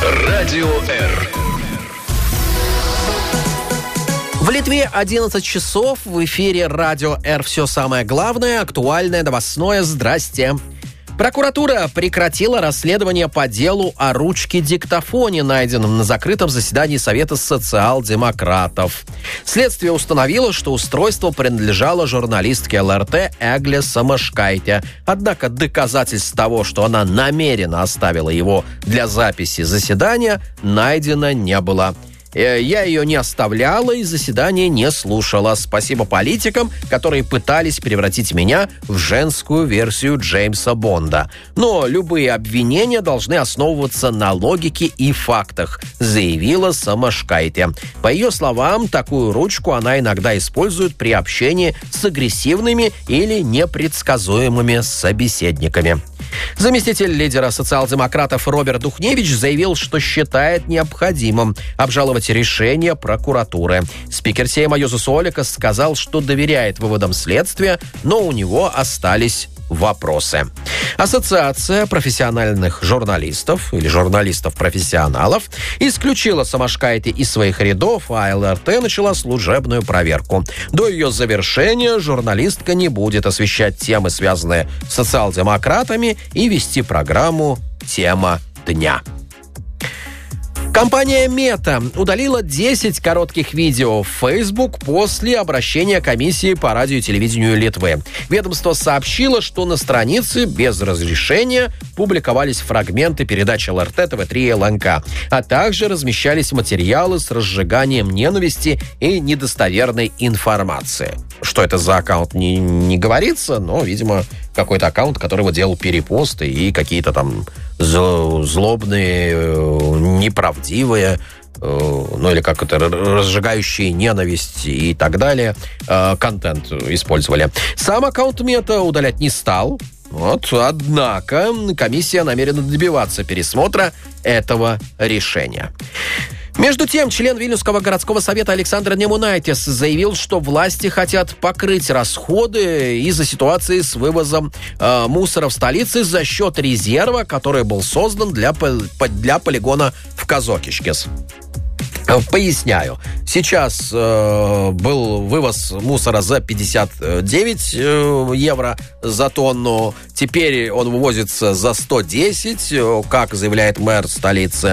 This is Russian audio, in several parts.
Радио Р. В Литве 11 часов. В эфире Радио Р. Все самое главное, актуальное, новостное. Здрасте. Прокуратура прекратила расследование по делу о ручке-диктофоне, найденном на закрытом заседании Совета социал-демократов. Следствие установило, что устройство принадлежало журналистке ЛРТ Эгле Самошкайте. Однако доказательств того, что она намеренно оставила его для записи заседания, найдено не было. Я ее не оставляла и заседание не слушала. Спасибо политикам, которые пытались превратить меня в женскую версию Джеймса Бонда. Но любые обвинения должны основываться на логике и фактах, заявила Самошкайте. По ее словам, такую ручку она иногда использует при общении с агрессивными или непредсказуемыми собеседниками. Заместитель лидера социал-демократов Роберт Духневич заявил, что считает необходимым обжаловать решение прокуратуры. Спикер Сейма Юзус Олекас сказал, что доверяет выводам следствия, но у него остались вопросы. Ассоциация профессиональных журналистов или журналистов-профессионалов исключила Самошкайте из своих рядов, а ЛРТ начала служебную проверку. До ее завершения журналистка не будет освещать темы, связанные с социал-демократами, и вести программу «Тема дня». Компания Мета удалила 10 коротких видео в Facebook после обращения комиссии по радио и телевидению Литвы. Ведомство сообщило, что на странице без разрешения публиковались фрагменты передачи ЛРТ, ТВ3 и ЛНК, а также размещались материалы с разжиганием ненависти и недостоверной информации. Что это за аккаунт, не говорится, но, видимо, какой-то аккаунт, которого делал перепосты и какие-то там злобные, неправдивые, ну или как это, разжигающие ненависть и так далее, контент использовали. Сам аккаунт Мета удалять не стал. Однако комиссия намерена добиваться пересмотра этого решения. Между тем, член Вильнюсского городского совета Александр Немунайтис заявил, что власти хотят покрыть расходы из-за ситуации с вывозом мусора в столице за счет резерва, который был создан для полигона в Казокишкес. Поясняю. Сейчас был вывоз мусора за 59 евро за тонну. Теперь он вывозится за 110, как заявляет мэр столицы.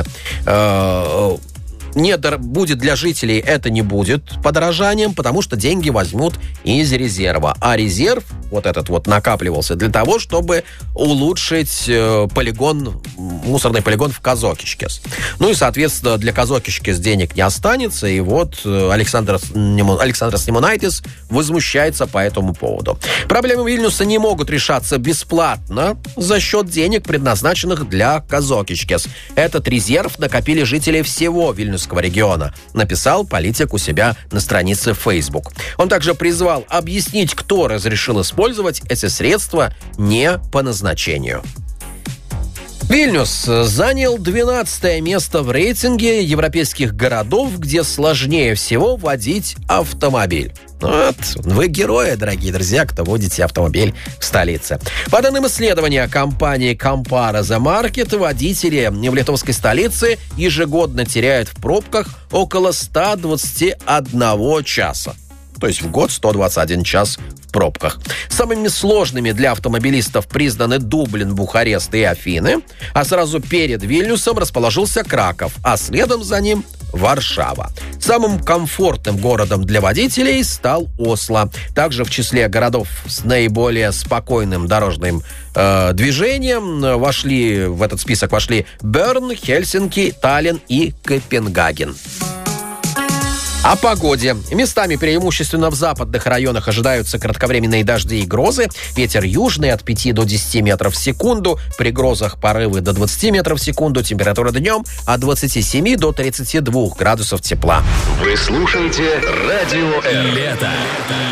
Будет для жителей, это не будет подорожанием, потому что деньги возьмут из резерва. А резерв, вот этот вот, накапливался для того, чтобы улучшить мусорный полигон в Казокишкес. Ну и, соответственно, для Казокишкес денег не останется. И вот Александр Немунайтис возмущается по этому поводу. Проблемы Вильнюса не могут решаться бесплатно за счет денег, предназначенных для Казокишкес. Этот резерв накопили жители всего Вильнюсского региона, написал политик у себя на странице Facebook. Он также призвал объяснить, кто разрешил использовать эти средства не по назначению. Вильнюс занял 12 место в рейтинге европейских городов, где сложнее всего водить автомобиль. Вот, вы герои, дорогие друзья, кто водите автомобиль в столице. По данным исследования компании Compare the Market, водители в литовской столице ежегодно теряют в пробках около 121 часа. То есть в год 121 час в пробках. Самыми сложными для автомобилистов признаны Дублин, Бухарест и Афины, а сразу перед Вильнюсом расположился Краков, а следом за ним Варшава. Самым комфортным городом для водителей стал Осло. Также в числе городов с наиболее спокойным дорожным движением в этот список вошли Берн, Хельсинки, Таллин и Копенгаген. О погоде. Местами преимущественно в западных районах ожидаются кратковременные дожди и грозы. Ветер южный от 5 до 10 метров в секунду. При грозах порывы до 20 метров в секунду. Температура днем от 27 до 32 градусов тепла. Вы слушаете Радио Р. Лето.